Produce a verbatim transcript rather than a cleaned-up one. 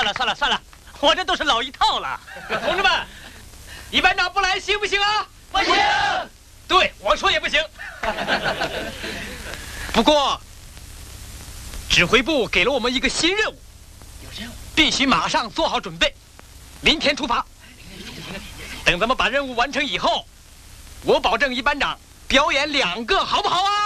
了算了算了，我这都是老一套了。同志们，一班长不来行不行啊？ 不行。 对，我说也不行。不过，指挥部给了我们一个新任务， 有任务， 必须马上做好准备，明天出发。等咱们把任务完成以后，我保证一班长表演两个，好不好啊？